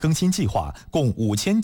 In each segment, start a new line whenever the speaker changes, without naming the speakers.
更新计划共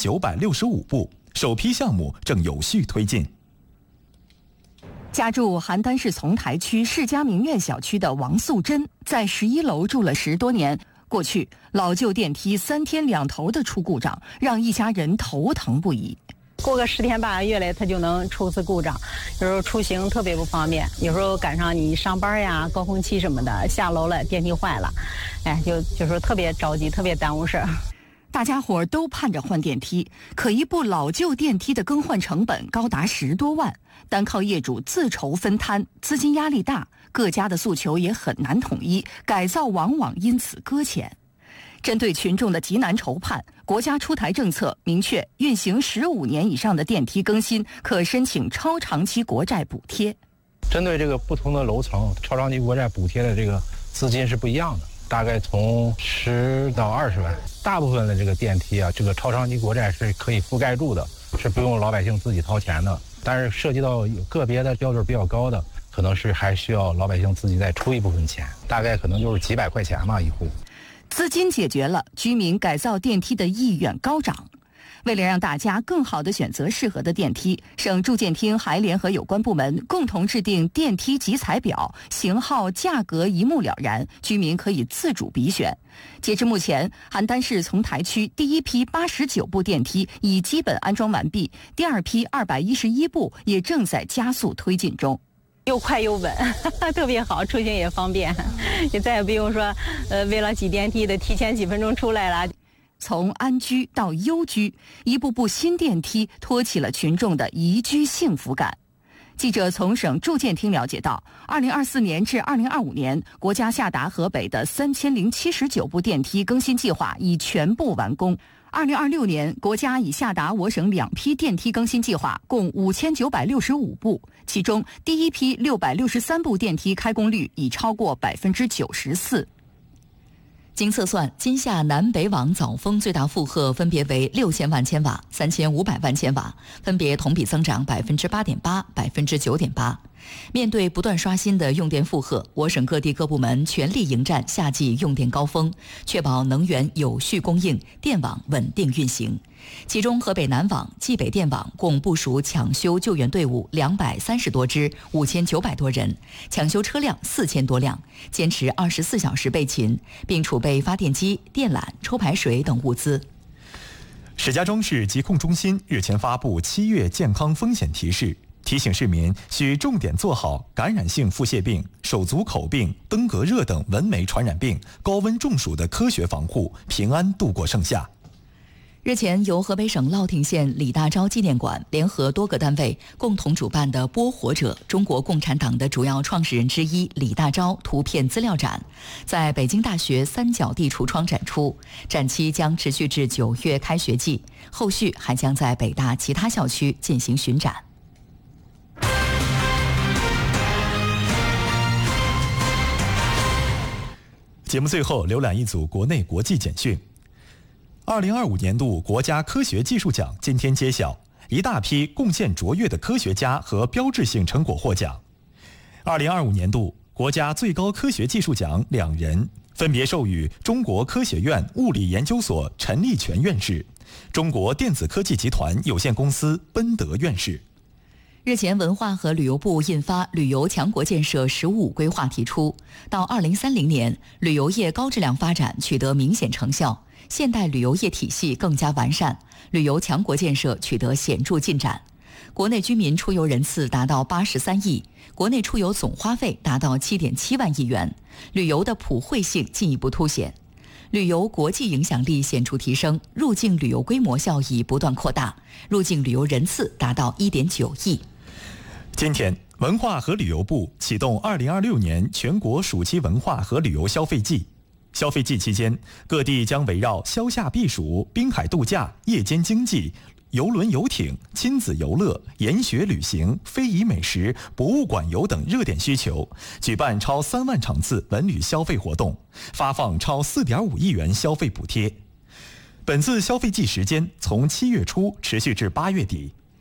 5965部，首批项目正有序推进。
家住邯郸市丛台区世家名苑小区的王素珍，在11楼住了10多年。过去老旧电梯3天2头的出故障，让一家人头疼不已。
过个10天8个月来，它就能出次故障，有时候出行特别不方便，有时候赶上你上班呀、高峰期什么的，下楼了电梯坏了，就说特别着急，特别耽误事儿。
大家伙都盼着换电梯，可一部老旧电梯的更换成本高达10多万，单靠业主自筹分摊，资金压力大，各家的诉求也很难统一，改造往往因此搁浅。针对群众的急难愁盼，国家出台政策，明确运行15年以上的电梯更新可申请超长期国债补贴。
针对这个不同的楼层，超长期国债补贴的这个资金是不一样的，大概从10到20万。大部分的这个电梯啊，这个超长期国债是可以覆盖住的，是不用老百姓自己掏钱的。但是涉及到有个别的标准比较高的，可能是还需要老百姓自己再出一部分钱，大概可能就是几百块钱吧一户。
资金解决了，居民改造电梯的意愿高涨。为了让大家更好地选择适合的电梯，省住建厅还联合有关部门共同制定电梯集采表，型号、价格一目了然，居民可以自主比选。截至目前，邯郸市丛台区第一批89部电梯已基本安装完毕，第二批211部也正在加速推进中。
又快又稳，特别好，出行也方便，也再也不用说，为了挤电梯得提前几分钟出来了。
从安居到优居，一步步新电梯托起了群众的宜居幸福感。记者从省住建厅了解到，2024年至2025年，国家下达河北的3079部电梯更新计划已全部完工。2026年，国家已下达我省2批电梯更新计划，共5965部，其中第一批663部电梯开工率已超过94%。经测算，今夏南北往早峰最大负荷分别为6000万千瓦、3500万千瓦，分别同比增长8.8%、9.8%。面对不断刷新的用电负荷，我省各地各部门全力迎战夏季用电高峰，确保能源有序供应，电网稳定运行。其中，河北南网、冀北电网共部署抢修救援队伍230多支，5900多人，抢修车辆4000多辆，坚持24小时备勤，并储备发电机、电缆、抽排水等物资。
石家庄市疾控中心日前发布7月健康风险提示，提醒市民需重点做好感染性腹泻病、手足口病、登革热等蚊媒传染病、高温中暑的科学防护，平安度过盛夏。
日前，由河北省乐亭县李大钊纪念馆联合多个单位共同主办的“播活者”中国共产党的主要创始人之一李大钊图片资料展，在北京大学三角地橱窗展出，展期将持续至9月开学季，后续还将在北大其他校区进行巡展。
节目最后浏览一组国内国际简讯。2025年度国家科学技术奖今天揭晓，一大批贡献卓越的科学家和标志性成果获奖。2025年度国家最高科学技术奖2人，分别授予中国科学院物理研究所陈立全院士、中国电子科技集团有限公司奔德院士。
日前，文化和旅游部印发《旅游强国建设15规划》，提出到2030年，旅游业高质量发展取得明显成效，现代旅游业体系更加完善，旅游强国建设取得显著进展。国内居民出游人次达到83亿，国内出游总花费达到7.7万亿元，旅游的普惠性进一步凸显，旅游国际影响力显著提升，入境旅游规模效益不断扩大，入境旅游人次达到1.9亿。
今天，文化和旅游部启动2026年全国暑期文化和旅游消费季。消费季期间，各地将围绕消夏避暑、滨海度假、夜间经济、邮轮游艇、亲子游乐、研学旅行、非遗美食、博物馆游等热点需求，举办超3万场次文旅消费活动，发放超4.5亿元消费补贴。本次消费季时间从7月初持续至8月底。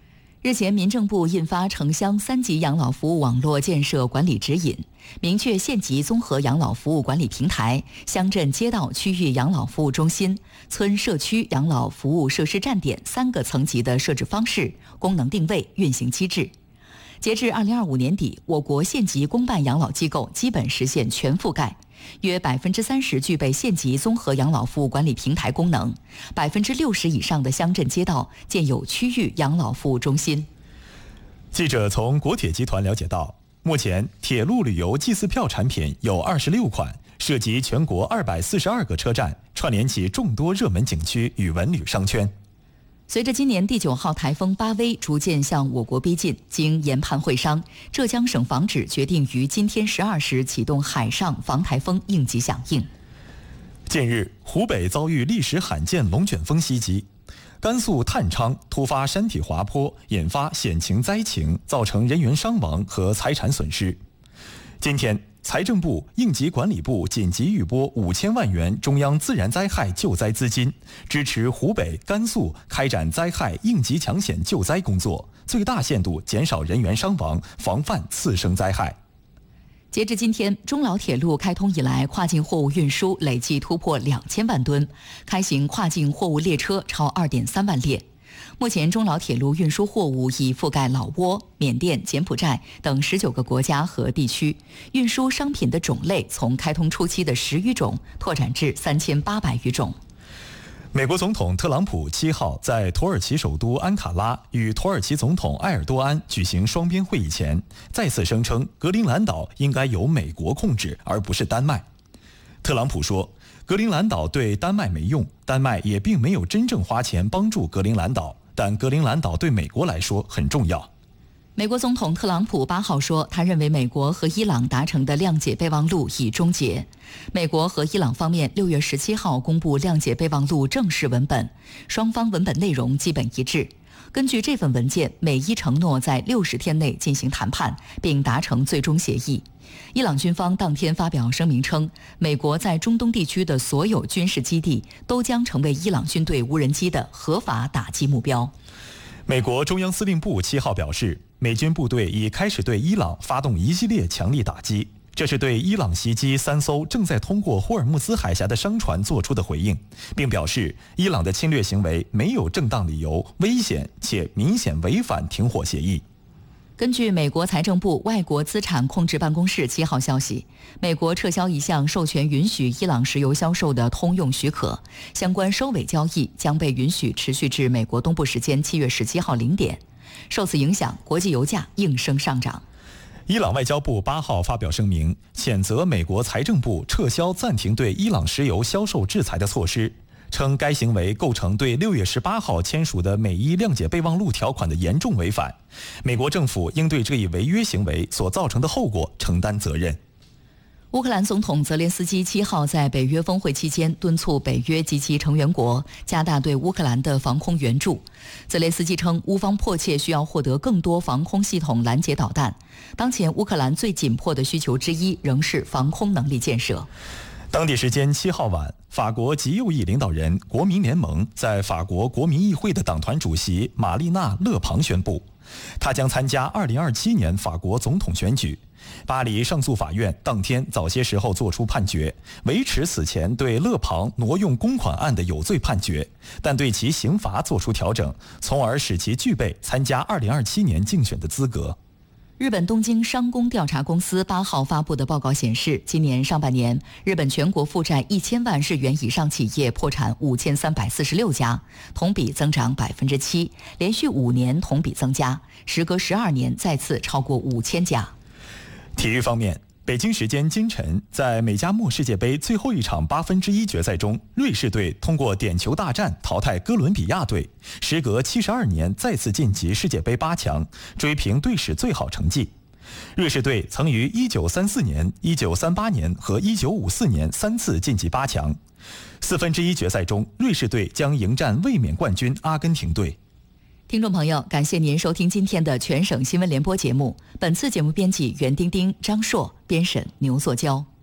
日前，民政部印发城乡3级养老服务网络建设管理指引，明确县级综合养老服务管理平台、乡镇街道区域养老服务中心、村社区养老服务设施站点3个层级的设置方式、功能定位、运行机制。截至2025年底，我国县级公办养老机构基本实现全覆盖，约30%具备县级综合养老服务管理平台功能，60%以上的乡镇街道建有区域养老服务中心。
记者从国铁集团了解到，目前铁路旅游祭祀票产品有26款，涉及全国242个车站，串联起众多热门景区与文旅商圈。
随着今年第9号台风巴威逐渐向我国逼近，经研判会商，浙江省防指决定于今天12时启动海上防台风应急响应。
近日，湖北遭遇历史罕见龙卷风袭击，甘肃探昌突发山体滑坡，引发险情灾情，造成人员伤亡和财产损失。今天，财政部、应急管理部紧急预拨5000万元中央自然灾害救灾资金，支持湖北、甘肃开展灾害应急抢险救灾工作，最大限度减少人员伤亡，防范次生灾害。
截至今天，中老铁路开通以来，跨境货物运输累计突破2000万吨，开行跨境货物列车超2.3万列。目前，中老铁路运输货物已覆盖老挝、缅甸、柬埔寨等19个国家和地区，运输商品的种类从开通初期的10余种拓展至3800余种。
美国总统特朗普7号在土耳其首都安卡拉与土耳其总统埃尔多安举行双边会议前，再次声称格陵兰岛应该由美国控制，而不是丹麦。特朗普说，格陵兰岛对丹麦没用，丹麦也并没有真正花钱帮助格陵兰岛，但格陵兰岛对美国来说很重要。
美国总统特朗普8号说，他认为美国和伊朗达成的谅解备忘录已终结。美国和伊朗方面6月17号公布谅解备忘录正式文本，双方文本内容基本一致。根据这份文件，美伊承诺在60天内进行谈判，并达成最终协议。伊朗军方当天发表声明称，美国在中东地区的所有军事基地都将成为伊朗军队无人机的合法打击目标。
美国中央司令部7号表示，美军部队已开始对伊朗发动一系列强力打击，这是对伊朗袭击3艘正在通过霍尔木兹海峡的商船做出的回应，并表示伊朗的侵略行为没有正当理由，危险且明显违反停火协议。
根据美国财政部外国资产控制办公室7号消息，美国撤销一项授权允许伊朗石油销售的通用许可，相关收尾交易将被允许持续至美国东部时间7月17号0点。受此影响，国际油价应声上涨。
伊朗外交部8号发表声明，谴责美国财政部撤销暂停对伊朗石油销售制裁的措施，称该行为构成对6月18号签署的美伊谅解备忘录条款的严重违反，美国政府应对这一违约行为所造成的后果承担责任。
乌克兰总统泽连斯基7号在北约峰会期间敦促北约及其成员国加大对乌克兰的防空援助。泽连斯基称，乌方迫切需要获得更多防空系统拦截导弹。当前乌克兰最紧迫的需求之一仍是防空能力建设。
当地时间7号晚，法国极右翼领导人国民联盟在法国国民议会的党团主席玛丽娜·勒庞宣布，他将参加2027年法国总统选举。巴黎上诉法院当天早些时候作出判决，维持此前对勒庞挪用公款案的有罪判决，但对其刑罚作出调整，从而使其具备参加2027年竞选的资格。
日本东京商工调查公司8号发布的报告显示，今年上半年，日本全国负债1000万日元以上企业破产5346家，同比增长7%，连续5年同比增加，时隔12年再次超过5000家。
体育方面，北京时间今晨，在美加墨世界杯最后一场1/8决赛中，瑞士队通过点球大战淘汰哥伦比亚队，时隔72年再次晋级世界杯8强，追平队史最好成绩。瑞士队曾于1934年、1938年和1954年3次晋级8强。1/4决赛中，瑞士队将迎战卫冕冠军阿根廷队。
听众朋友，感谢您收听今天的全省新闻联播节目。本次节目编辑袁丁丁、张硕，编审牛作娇。